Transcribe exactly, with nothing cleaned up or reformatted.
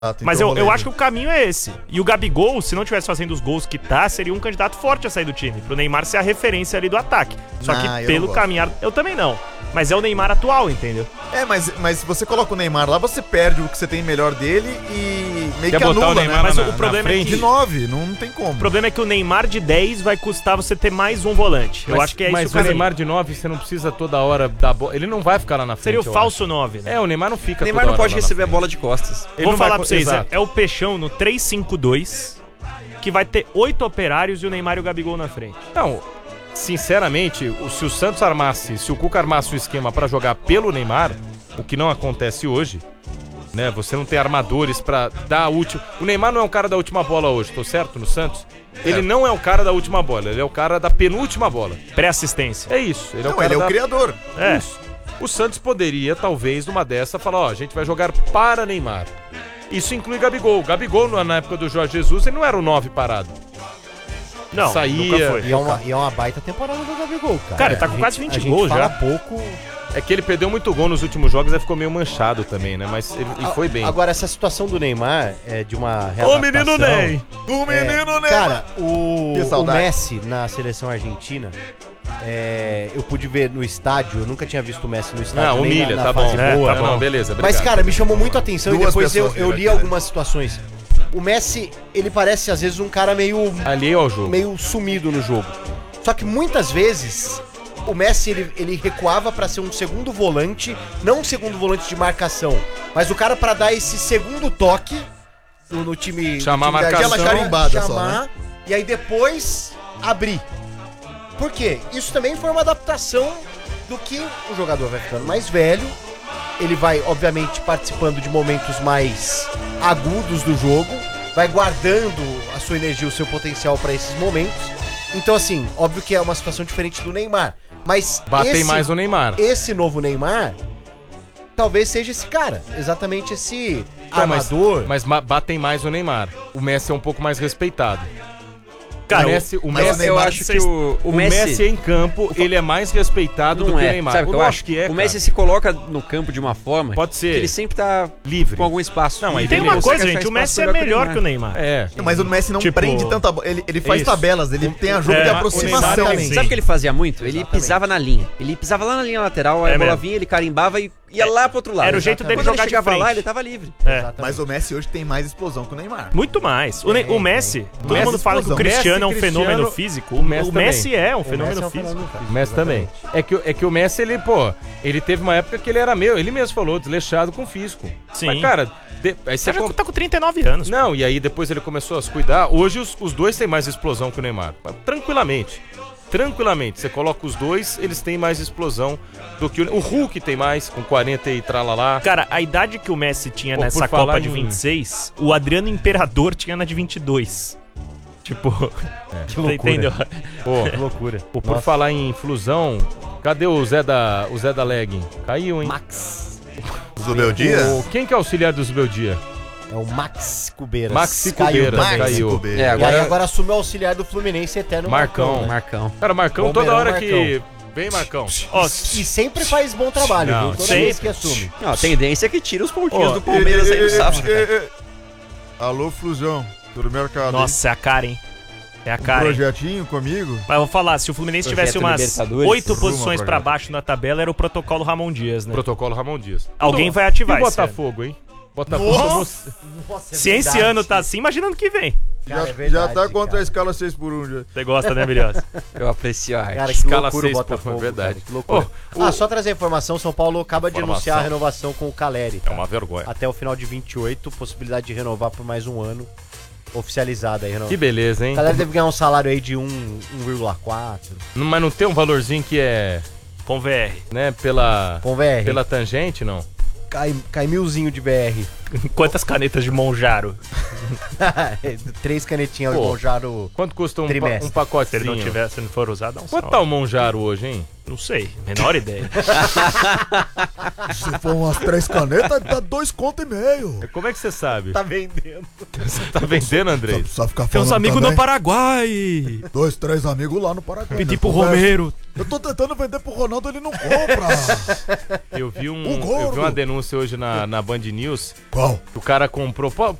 Mas eu, eu acho que o caminho é esse. E o Gabigol, se não tivesse fazendo os gols que tá, seria um candidato forte a sair do time. Pro Neymar ser a referência ali do ataque. Só Nah, que eu pelo não gosto. caminhar... Eu também não. Mas é o Neymar atual, entendeu? É, mas, mas se você coloca o Neymar lá, você perde o que você tem melhor dele e meio Quer que botar anula, o Neymar né? Mas na, o problema na é frente? que- De nove, não, não tem como. O problema é que o Neymar de dez vai custar você ter mais um volante. Eu Mas- acho que é mas isso o o caminho. Neymar de nove, você não precisa toda hora dar bola. Ele não vai ficar lá na frente. Seria o eu falso nove, né? acho. É, o Neymar não fica O Neymar toda não hora pode lá na receber a frente. bola de costas. Ele Vou não falar vai pra co- vocês, é, Exato. é o Peixão no três cinco dois, que vai ter oito operários e o Neymar e o Gabigol na frente. Não, sinceramente, o- se o Santos armasse, se o Cuca armasse o esquema pra jogar pelo Neymar, o que não acontece hoje, né? Você não tem armadores pra dar a última... O Neymar não é o cara da última bola hoje, tô certo? No Santos? Ele não é o cara da última bola, ele é o cara da penúltima bola. Pré-assistência. É isso, ele é Não, o cara ele é da... o criador. É. Isso. O Santos poderia, talvez, numa dessa, falar, ó, a gente vai jogar para Neymar. Isso inclui Gabigol. Gabigol, na na época do Jorge Jesus, ele não era o nove parado. Não, Saía. nunca foi. E é, uma, e é uma baita temporada do Gabigol, cara. Cara, ele tá A com gente- quase vinte a gente gols fala já. pouco. É que ele perdeu muito gol nos últimos jogos, aí ficou meio manchado também, né? Mas ele, ele foi bem. Agora, essa situação do Neymar é de uma Ô, readaptação. menino Ney! O É, menino, né? Cara, o, Que o saudade. Messi na seleção argentina, é, eu pude ver no estádio, eu nunca tinha visto o Messi no estádio. Não, nem humilha, na, na tá bom. fase É, boa. tá Não, bom. não, beleza, obrigado. Mas, cara, me chamou muito a atenção Duas e depois eu, pessoas eu viram li aqui, né? algumas situações. O Messi, ele parece às vezes um cara meio, Ali ao jogo. meio sumido no jogo. Só que muitas vezes o Messi ele, ele recuava pra ser um segundo volante, não um segundo volante de marcação, mas o cara pra dar esse segundo toque no, no time. Chamar no time a da- marcação. Aquela carimbada só, chamar, né? e aí depois abrir. Por quê? Isso também foi uma adaptação do que o jogador vai ficando mais velho. Ele vai, obviamente, participando de momentos mais agudos do jogo, vai guardando a sua energia, o seu potencial para esses momentos. Então, assim, óbvio que é uma situação diferente do Neymar. Mas Batem esse, mais o Neymar. esse novo Neymar talvez seja esse cara. Exatamente esse Então, mas, amador. mas ma- batem mais o Neymar. O Messi é um pouco mais respeitado. Cara, o Messi, o mas Messi, o Eu Neymar, acho que vocês- o, o o Messi, Messi... em campo, ele é mais respeitado do Não que o é, Neymar. sabe o que eu lógico acho? que é, o Messi cara. se coloca no campo de uma forma Pode ser. que ele sempre tá livre. com algum espaço. Não, aí E tem ele uma consegue coisa, achar gente, o espaço Messi é melhor que o melhor que o Neymar. Neymar. É. Mas o Messi não Tipo, prende tanta bola. Ele, ele faz isso. tabelas, ele tem a jogo É, de o aproximação. Neymar também. Sabe o que ele fazia muito? Ele pisava na linha. Ele pisava lá na linha lateral, aí É a bola mesmo. vinha, ele carimbava e ia lá pro outro lado. Era o jeito dele Quando jogar ele de chegava lá, frente. ele tava livre. É. Mas o Messi hoje tem mais explosão que o Neymar. Muito mais. O, Ne- o Messi, todo Messi mundo fala que o explosão. Cristiano é um Messi, fenômeno Cristiano, físico. o O Messi Messi, também. é um O fenômeno Messi é um físico. fenômeno físico. O Messi também. É que, o- é que o Messi, ele, pô, ele teve uma época que ele era meio, ele mesmo falou, desleixado com o físico. Sim. Mas, cara, de- aí você Você com- tá com trinta e nove anos. Não, e aí depois ele começou a se cuidar. Hoje os, os dois têm mais explosão que o Neymar. Tranquilamente. Tranquilamente. Você coloca os dois, eles têm mais explosão do que o... O Hulk tem mais, com quarenta e tralalá. Cara, a idade que o Messi tinha Pô, nessa por falar Copa de em- vinte e seis, o Adriano Imperador tinha na de vinte e dois. Tipo, Que você loucura. entendeu? Pô, Que loucura. pô, por Nossa. falar em flusão, cadê o Zé da, o Zé da Legging? Caiu, hein? Max. Do meu dia? O, quem que é auxiliar do Zubeldia? É o Max Cubeiras. Maxi Caiu Cubeiras, também. caiu. Cubeiras. É, E aí agora... agora assume o auxiliar do Fluminense eterno Marcão. né? Marcão. Cara, Marcão, Bombeirão toda hora Marcão. que... Vem, Marcão. Ó, E sempre faz bom trabalho, Não, viu? Toda sempre. vez que assume. Não, a tendência é que tira os pontinhos Ó, do Palmeiras aí no sábado. Alô, Flusão. Tudo mercado? nossa, é a cara, hein? É a cara, hein? Projetinho comigo? Mas eu vou falar, se o Fluminense Projeto tivesse umas Libertadores. oito Rumo ao posições pra projeto. baixo na tabela, era o protocolo Ramon Dias, né? Protocolo Ramon Dias. Alguém Tudo- vai ativar E o esse Botafogo, hein? Botafogo. Nossa! Nossa, é Se esse verdade. ano tá assim, imagina ano que vem. Cara, já, é verdade, já tá contra cara. a escala seis por um já. Você gosta, né, Milhosa? Eu aprecio a arte. Cara, que Escala loucura o seis, pô, Botafogo. é verdade. cara, que loucura. Ô, ah, o- só trazer a informação, São Paulo acaba de Informação. anunciar a renovação com o Caleri. É tá? uma vergonha. Até o final de vinte e oito, possibilidade de renovar por mais um ano. Oficializada aí, Que renovação. beleza, hein? O Caleri deve ganhar um salário aí de um vírgula quatro. Não- Mas não tem um valorzinho que é, Com V R. né, pela, Com V R. pela tangente, não? Cai, cai milzinho de V R. Quantas canetas de Monjaro? Três canetinhas Pô, do Monjaro. Quanto custa um, pa Trimestre. um pacote? Se ele não tiver, se não for usar, dá um Quanto salve. tá o Monjaro hoje, hein? Não sei, menor ideia. Se for umas três canetas, dá dois conto e meio. Como é que você sabe? Tá vendendo. Você tá vendendo, Andrei? Precisa ficar Tem uns falando amigos também. no Paraguai. Dois, três amigos lá no Paraguai. Pedi né? pro Conversa. Romero. Eu tô tentando vender pro Ronaldo, ele não compra. Eu vi, um, O gordo. eu vi uma denúncia hoje na, na Band News. Qual? O cara comprou. Pô,